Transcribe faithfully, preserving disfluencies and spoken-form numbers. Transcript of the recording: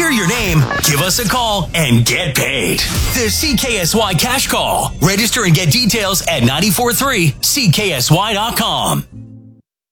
hear your name, give us a call and get paid. The C K S Y Cash Call. Register and get details at nine four three C K S Y dot com.